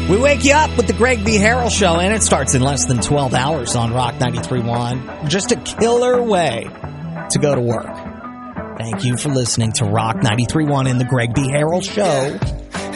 We wake you up with the Greg B. Harrell Show, and it starts in less than 12 hours on Rock 93.1. Just a killer way to go to work. Thank you for listening to Rock 93.1 in the Greg B. Harrell Show.